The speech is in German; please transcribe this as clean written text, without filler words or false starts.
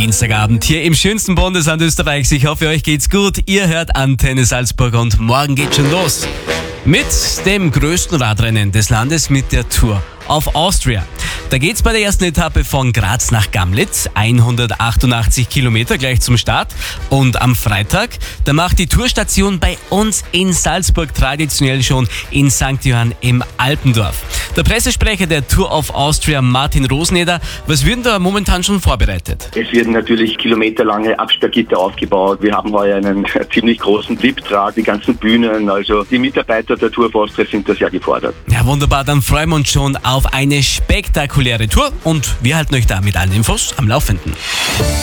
Dienstagabend hier im schönsten Bundesland Österreichs. Ich hoffe, euch geht's gut. Ihr hört Antenne Salzburg und morgen geht's schon los. Mit dem größten Radrennen des Landes, mit der Tour of Austria. Da geht's bei der ersten Etappe von Graz nach Gamlitz, 188 Kilometer gleich zum Start. Und am Freitag, da macht die Tourstation bei uns in Salzburg traditionell schon in St. Johann im Alpendorf. Der Pressesprecher der Tour of Austria, Martin Roseneder, was wird da momentan schon vorbereitet? Es werden natürlich kilometerlange Absperrgitter aufgebaut. Wir haben heuer einen ziemlich großen VIP-Trag, die ganzen Bühnen. Also die Mitarbeiter der Tour of Austria sind da sehr gefordert. Ja, wunderbar, dann freuen wir uns schon auf eine spektakuläre Tour und wir halten euch da mit allen Infos am Laufenden.